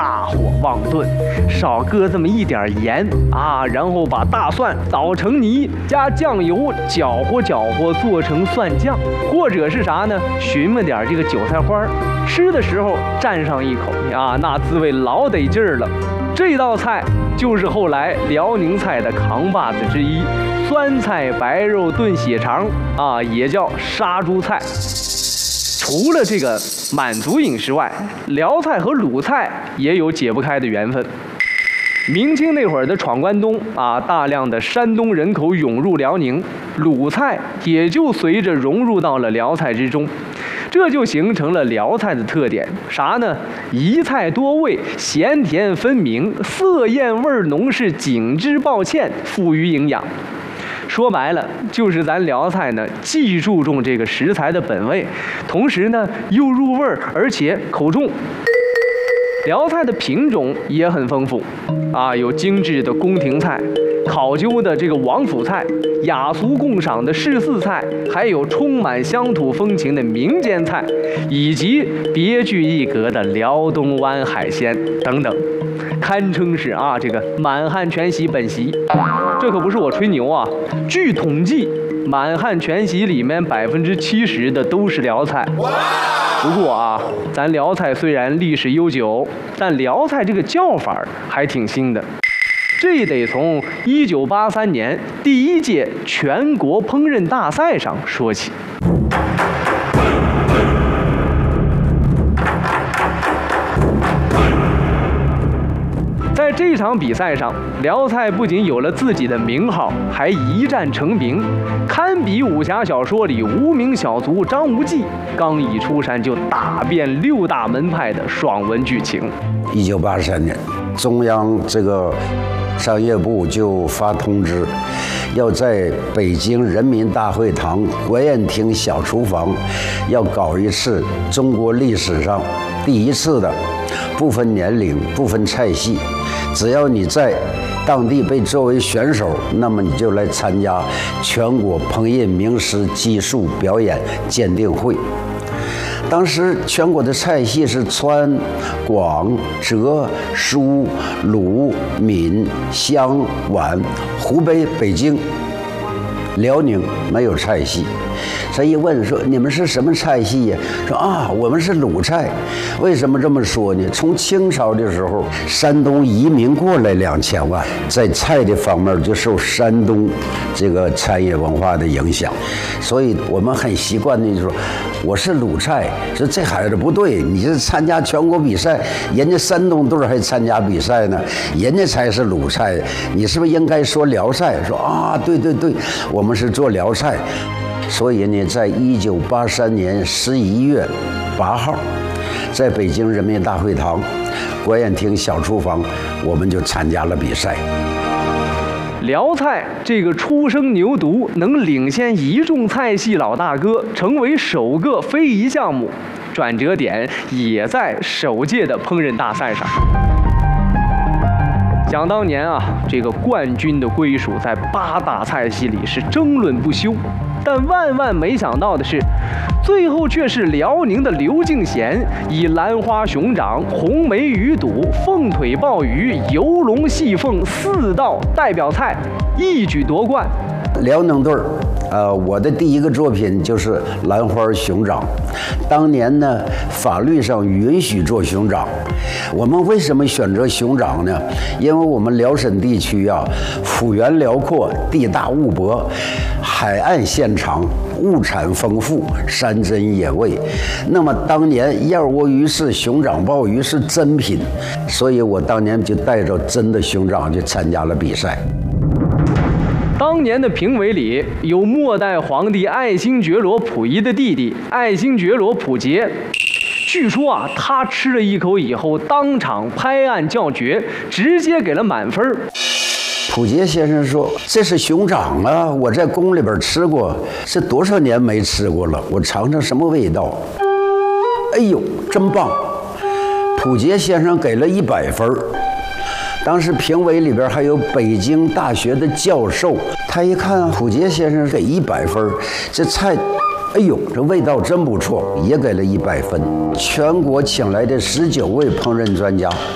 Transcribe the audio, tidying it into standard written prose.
大火旺炖，少搁这么一点盐啊，然后把大蒜捣成泥，加酱油搅和搅和，做成蒜酱，或者是啥呢？寻摸点这个韭菜花，吃的时候蘸上一口啊，那滋味老得劲儿了。这道菜就是后来辽宁菜的扛把子之一，酸菜白肉炖血肠啊，也叫杀猪菜。除了这个满族饮食外，辽菜和鲁菜也有解不开的缘分。明清那会儿的闯关东啊，大量的山东人口涌入辽宁，鲁菜也就随着融入到了辽菜之中，这就形成了辽菜的特点，啥呢？一菜多味，咸甜分明，色艳味浓，是紧致抱歉，富于营养。说白了，就是咱辽菜呢，既注重这个食材的本味，同时呢又入味儿，而且口重。辽菜的品种也很丰富，啊，有精致的宫廷菜，考究的这个王府菜，雅俗共赏的市四菜，还有充满乡土风情的民间菜，以及别具一格的辽东湾海鲜等等，堪称是啊这个满汉全席本席。这可不是我吹牛啊，据统计，满汉全席里面70%的都是辽菜。不过啊，咱辽菜虽然历史悠久，但辽菜这个叫法还挺新的。这得从1983年第1届全国烹饪大赛上说起。在这场比赛上，辽菜不仅有了自己的名号，还一战成名，堪比武侠小说里无名小卒张无忌刚一出山就打遍6大门派的爽文剧情。 1983年，中央这个商业部就发通知，要在北京人民大会堂国宴厅小厨房，要搞一次中国历史上第一次的不分年龄、不分菜系，只要你在当地被作为选手，那么你就来参加全国烹饪名师技术表演鉴定会。当时全国的菜系是川、广、浙、苏、鲁、闽、湘、皖、湖北、北京、辽宁没有菜系。这一问说你们是什么菜系呀？说啊，我们是鲁菜。为什么这么说呢？从清朝的时候，山东移民过来2000万，在菜的方面就受山东这个餐饮文化的影响，所以我们很习惯的就说我是鲁菜。说这孩子不对，你是参加全国比赛，人家山东队还参加比赛呢，人家才是鲁菜，你是不是应该说辽菜？说啊，对对对，我们是做辽菜。所以呢，在1983年11月8号，在北京人民大会堂国宴厅小厨房，我们就参加了比赛。 辽菜这个初生牛犊能领先一众菜系老大哥，成为首个非遗项目，转折点也在首届的烹饪大赛上。想当年啊，这个冠军的归属在8大菜系里是争论不休，但万万没想到的是，最后却是辽宁的刘敬贤以兰花熊掌、红梅鱼肚、凤腿鲍鱼、游龙戏凤4道代表菜一举夺冠。 辽宁队我的第一个作品就是兰花熊掌。当年呢，法律上允许做熊掌。我们为什么选择熊掌呢？因为我们辽沈地区啊，幅员辽阔，地大物博，海岸线长，物产丰富，山珍野味。那么当年燕窝鱼翅、熊掌鲍鱼是珍品，所以我当年就带着真的熊掌去参加了比赛。 当年的评委里有末代皇帝爱新觉罗溥仪的弟弟爱新觉罗溥杰，据说啊，他吃了一口以后，当场拍案叫绝，直接给了满分。 溥杰先生说：“这是熊掌啊，我在宫里边吃过，是多少年没吃过了，我尝尝什么味道。”哎呦，真棒！溥杰先生给了100分。当时评委里边还有北京大学的教授，他一看溥杰先生给100分，这菜，哎呦，这味道真不错，也给了100分。全国请来的19位烹饪专家